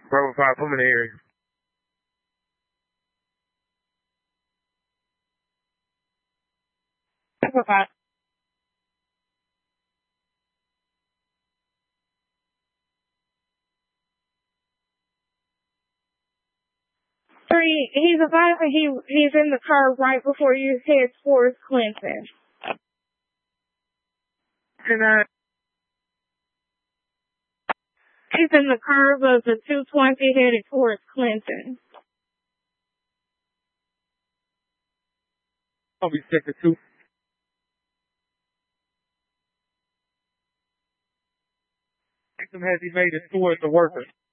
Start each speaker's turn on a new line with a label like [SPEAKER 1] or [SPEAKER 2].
[SPEAKER 1] Bravo 5, put him in the area.
[SPEAKER 2] Bravo 5. Three, he's advising he's in the car right before you head towards Clinton.
[SPEAKER 1] And
[SPEAKER 2] he's in the curve of the 220 headed towards Clinton.
[SPEAKER 1] I'll be sector 2. Victim has evaded towards the worker.